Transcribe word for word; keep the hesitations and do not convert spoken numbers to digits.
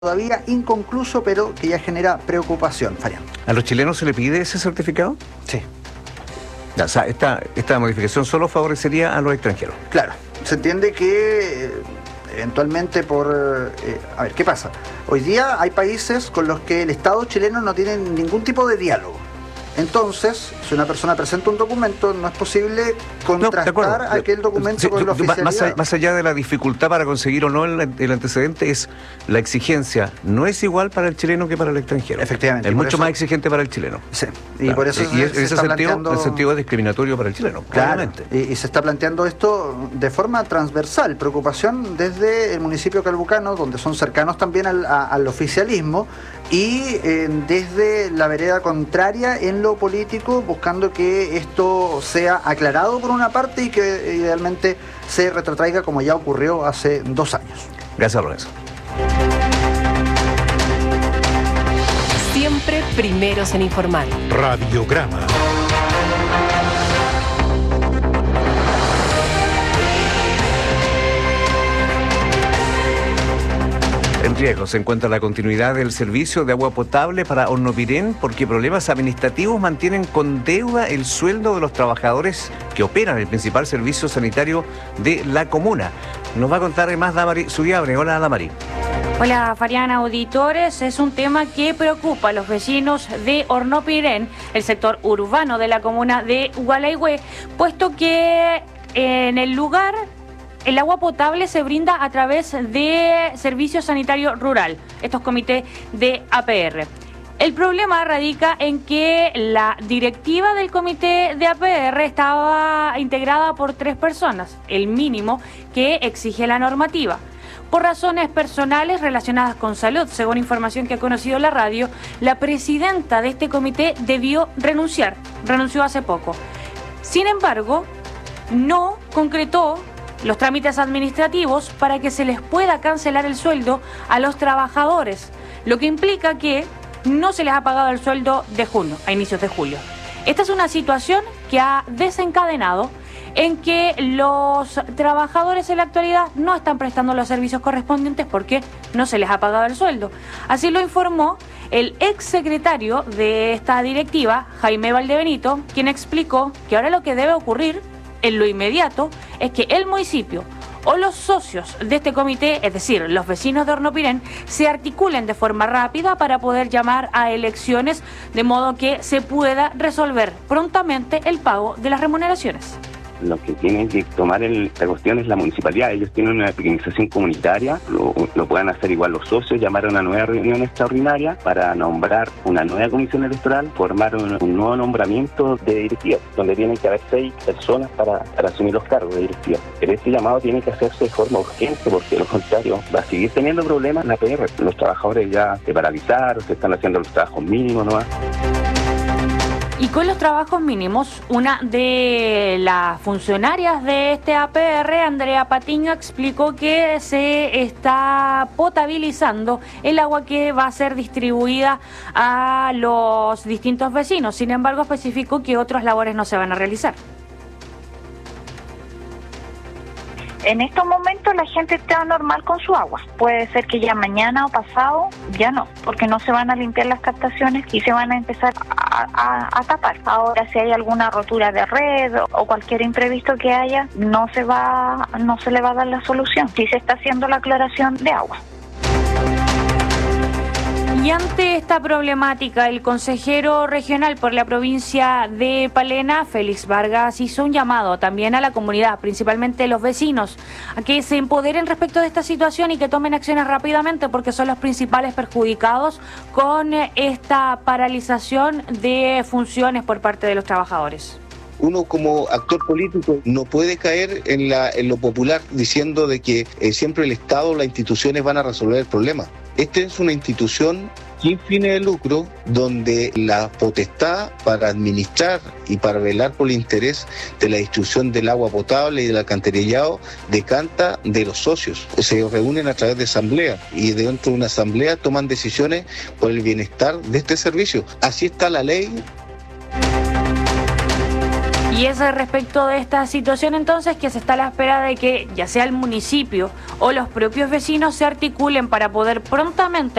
todavía inconcluso, pero que ya genera preocupación. Fabián. ¿A los chilenos se le pide ese certificado? Sí. O sea, esta, esta modificación solo favorecería a los extranjeros. Claro, se entiende que eh, eventualmente por... Eh, a ver, ¿qué pasa? Hoy día hay países con los que el Estado chileno no tiene ningún tipo de diálogo. Entonces, si una persona presenta un documento, no es posible contrastar no, aquel documento sí, con la oficialidad. Más, más allá de la dificultad para conseguir o no el, el antecedente, es la exigencia. No es igual para el chileno que para el extranjero. Efectivamente. Es mucho eso, más exigente para el chileno. Sí. Y claro. por eso y se, es, se ese está sentido, planteando... el sentido es discriminatorio para el chileno. Claro. Y, y se está planteando esto de forma transversal. Preocupación desde el municipio de Calbucano, donde son cercanos también al, a, al oficialismo, y eh, desde la vereda contraria en lo político, buscando que esto sea aclarado por una parte y que idealmente se retrotraiga como ya ocurrió hace dos años. Gracias, Lorenzo. Siempre primeros en informar. Radiograma. En riesgo se encuentra la continuidad del servicio de agua potable para Hornopirén porque problemas administrativos mantienen con deuda el sueldo de los trabajadores que operan el principal servicio sanitario de la comuna. Nos va a contar más Damari Subiabre. Hola, Damari. Hola, Fariana, auditores. Es un tema que preocupa a los vecinos de Hornopirén, el sector urbano de la comuna de Gualeguay, puesto que en el lugar... el agua potable se brinda a través de Servicio Sanitario Rural, estos comités de A P R. El problema radica en que la directiva del comité de A P R estaba integrada por tres personas, el mínimo que exige la normativa. Por razones personales relacionadas con salud, según información que ha conocido la radio, la presidenta de este comité debió renunciar, renunció hace poco. Sin embargo, no concretó los trámites administrativos para que se les pueda cancelar el sueldo a los trabajadores, lo que implica que no se les ha pagado el sueldo de junio, a inicios de julio. Esta es una situación que ha desencadenado en que los trabajadores en la actualidad no están prestando los servicios correspondientes porque no se les ha pagado el sueldo. Así lo informó el exsecretario de esta directiva, Jaime Valdebenito, quien explicó que ahora lo que debe ocurrir en lo inmediato es que el municipio o los socios de este comité, es decir, los vecinos de Hornopirén, se articulen de forma rápida para poder llamar a elecciones de modo que se pueda resolver prontamente el pago de las remuneraciones. Lo que tienen que tomar el, la cuestión es la municipalidad. Ellos tienen una organización comunitaria, lo, lo pueden hacer igual los socios, llamar a una nueva reunión extraordinaria para nombrar una nueva comisión electoral, formar un, un nuevo nombramiento de directivas, donde tienen que haber seis personas para, para asumir los cargos de directiva. Pero este llamado tiene que hacerse de forma urgente, porque de lo contrario va a seguir teniendo problemas la P R. Los trabajadores ya se paralizaron, se están haciendo los trabajos mínimos nomás. Y con los trabajos mínimos, una de las funcionarias de este A P R, Andrea Patiño, explicó que se está potabilizando el agua que va a ser distribuida a los distintos vecinos. Sin embargo, especificó que otras labores no se van a realizar. En estos momentos la gente está normal con su agua. Puede ser que ya mañana o pasado ya no, porque no se van a limpiar las captaciones y se van a empezar a, a, a tapar. Ahora, si hay alguna rotura de red o cualquier imprevisto que haya, no se va, no se le va a dar la solución. Sí se está haciendo la aclaración de agua. Y ante esta problemática, el consejero regional por la provincia de Palena, Félix Vargas, hizo un llamado también a la comunidad, principalmente los vecinos, a que se empoderen respecto de esta situación y que tomen acciones rápidamente porque son los principales perjudicados con esta paralización de funciones por parte de los trabajadores. Uno como actor político no puede caer en, la, en lo popular diciendo de que eh, siempre el Estado o las instituciones van a resolver el problema. Esta es una institución sin fines de lucro donde la potestad para administrar y para velar por el interés de la distribución del agua potable y del alcantarillado decanta de los socios. Se reúnen a través de asambleas y dentro de una asamblea toman decisiones por el bienestar de este servicio. Así está la ley. Y es respecto de esta situación entonces que se está a la espera de que ya sea el municipio o los propios vecinos se articulen para poder prontamente